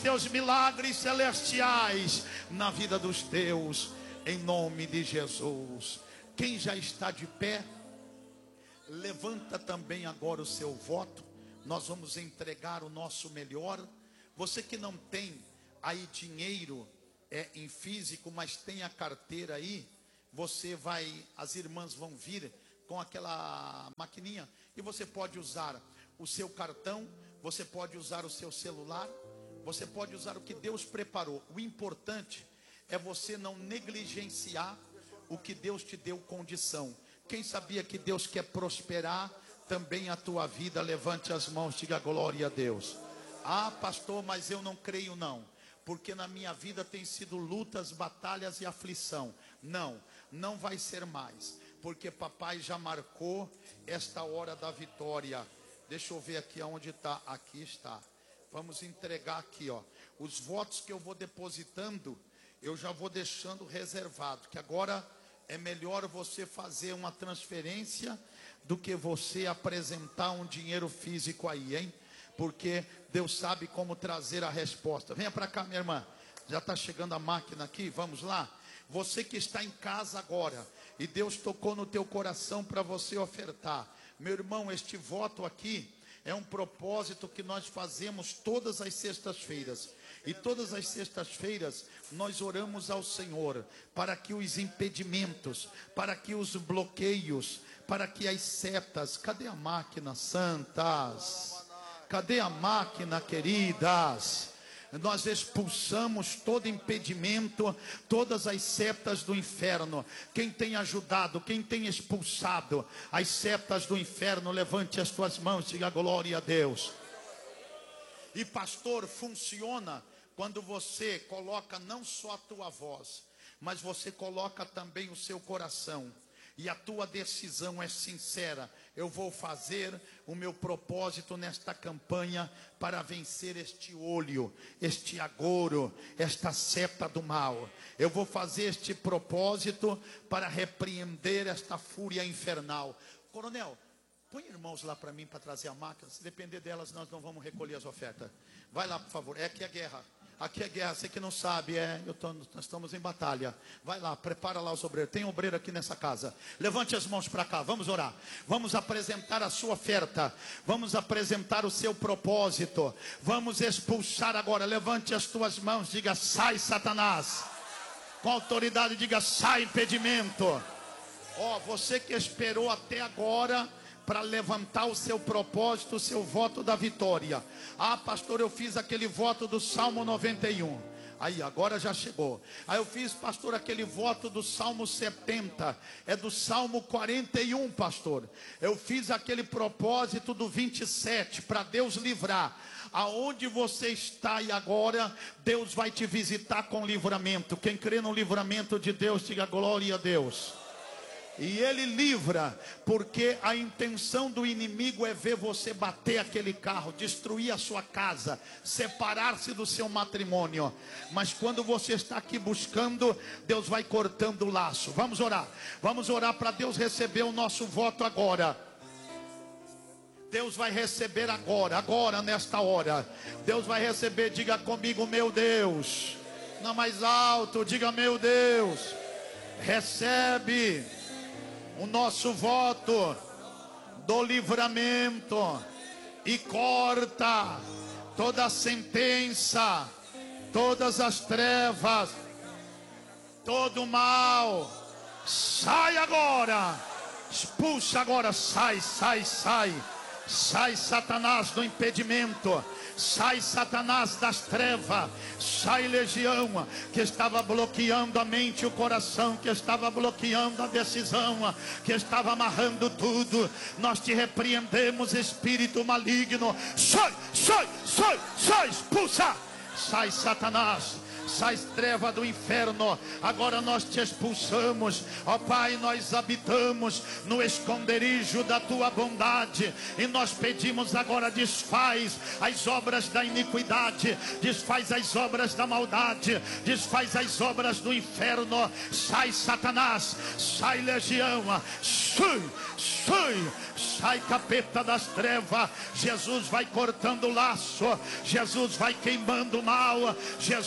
teus milagres celestiais na vida dos teus, em nome de Jesus. Quem já está de pé, levanta também agora o seu voto. Nós vamos entregar o nosso melhor. Você que não tem aí dinheiro em físico, mas tem a carteira aí, você vai, as irmãs vão vir com aquela maquininha e você pode usar o seu cartão, você pode usar o seu celular, você pode usar o que Deus preparou. O importante é você não negligenciar o que Deus te deu condição. Quem sabia que Deus quer prosperar também a tua vida? Levante as mãos, diga glória a Deus. Ah, pastor, mas eu não creio não, porque na minha vida tem sido lutas, batalhas e aflição. Não vai ser mais, porque papai já marcou esta hora da vitória. Deixa eu ver aqui aonde está. Aqui está. Vamos entregar aqui, ó. Os votos que eu vou depositando, eu já vou deixando reservado, que agora é melhor você fazer uma transferência do que você apresentar um dinheiro físico aí, hein? Porque Deus sabe como trazer a resposta. Venha para cá, minha irmã. Já está chegando a máquina aqui, vamos lá. Você que está em casa agora e Deus tocou no teu coração para você ofertar. Meu irmão, este voto aqui é um propósito que nós fazemos todas as sextas-feiras. E todas as sextas-feiras nós oramos ao Senhor para que os impedimentos, para que os bloqueios, para que as setas, cadê a máquina, santas? Cadê a máquina, queridas? Nós expulsamos todo impedimento, todas as setas do inferno. Quem tem ajudado, quem tem expulsado as setas do inferno, levante as tuas mãos, diga glória a Deus. E pastor, funciona quando você coloca não só a tua voz, mas você coloca também o seu coração. E a tua decisão é sincera. Eu vou fazer o meu propósito nesta campanha para vencer este olho, este agouro, esta seta do mal. Eu vou fazer este propósito para repreender esta fúria infernal. Coronel, põe irmãos lá para mim para trazer a máquina. Se depender delas, nós não vamos recolher as ofertas. Vai lá, por favor. É aqui a guerra. Aqui é guerra, você que não sabe, nós estamos em batalha. Vai lá, prepara lá os obreiros. Tem obreiro aqui nessa casa. Levante as mãos para cá, vamos orar. Vamos apresentar a sua oferta. Vamos apresentar o seu propósito. Vamos expulsar agora. Levante as tuas mãos, diga sai Satanás. Com autoridade diga sai impedimento. Ó, você que esperou até agora para levantar o seu propósito, o seu voto da vitória. Ah, pastor, eu fiz aquele voto do Salmo 91. Aí, agora já chegou. Aí eu fiz, pastor, aquele voto do Salmo 70. É do Salmo 41, pastor. Eu fiz aquele propósito do 27, para Deus livrar. Aonde você está e agora, Deus vai te visitar com livramento. Quem crê no livramento de Deus, diga glória a Deus. E Ele livra, porque a intenção do inimigo é ver você bater aquele carro, destruir a sua casa, separar-se do seu matrimônio. Mas quando você está aqui buscando, Deus vai cortando o laço. Vamos orar para Deus receber o nosso voto agora. Deus vai receber agora nesta hora. Deus vai receber, diga comigo, meu Deus. Na mais alto, diga meu Deus. Recebe o nosso voto do livramento e corta toda a sentença, todas as trevas, todo o mal. Sai agora, expulsa agora, sai Satanás do impedimento, sai Satanás das trevas, sai legião que estava bloqueando a mente e o coração, que estava bloqueando a decisão, que estava amarrando tudo. Nós te repreendemos, espírito maligno. Sai, expulsa. Sai Satanás, sai treva do inferno. Agora nós te expulsamos, ó Pai, nós habitamos no esconderijo da tua bondade, e nós pedimos agora: desfaz as obras da iniquidade, desfaz as obras da maldade, desfaz as obras do inferno. Sai Satanás, sai legião, sai capeta das trevas. Jesus vai cortando o laço, Jesus vai queimando o mal, Jesus